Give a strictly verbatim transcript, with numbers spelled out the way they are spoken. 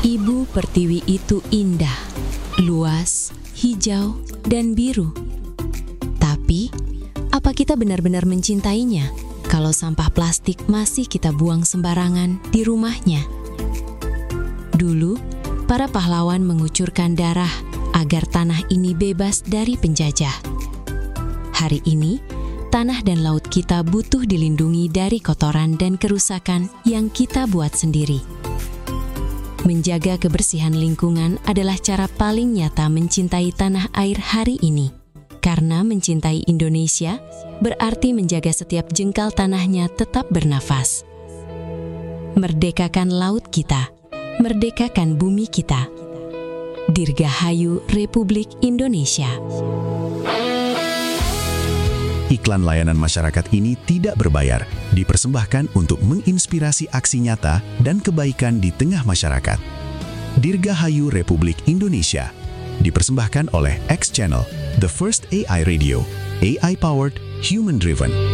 Ibu Pertiwi itu indah, luas, hijau, dan biru. Tapi, apa kita benar-benar mencintainya kalau sampah plastik masih kita buang sembarangan di rumahnya? Dulu, para pahlawan mengucurkan darah agar tanah ini bebas dari penjajah. Hari ini, tanah dan laut kita butuh dilindungi dari kotoran dan kerusakan yang kita buat sendiri. Menjaga kebersihan lingkungan adalah cara paling nyata mencintai tanah air hari ini. Karena mencintai Indonesia berarti menjaga setiap jengkal tanahnya tetap bernafas. Merdekakan laut kita, merdekakan bumi kita. Dirgahayu Republik Indonesia. Iklan layanan masyarakat ini tidak berbayar, dipersembahkan untuk menginspirasi aksi nyata dan kebaikan di tengah masyarakat. Dirgahayu Republik Indonesia, dipersembahkan oleh X Channel, The First A I Radio, A I-powered, human-driven.